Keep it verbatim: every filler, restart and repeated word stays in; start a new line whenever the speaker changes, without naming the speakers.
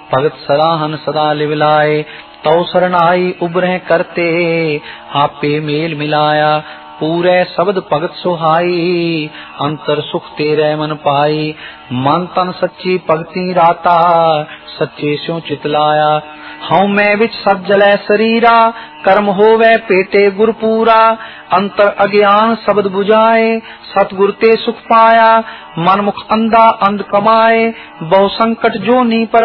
भगत सराहन सदा लिवलाए। तौ शरण आई उबरह करते, आपे मेल मिलाया। पूरे शब्द भगत सुहाई, अंतर सुख तेरे मन पाई। मन तन सच्ची भगति राता, सच्चे स्यों चितलाया। हऊँ मैं विच सब जलै शरीरा, कर्म होवे पेटे गुर पूरा। अंतर अज्ञान शब्द बुझाए, सतगुर ते सुख पाया। मन मुख अंधा अंध कमाए, बहु संकट जोनी पर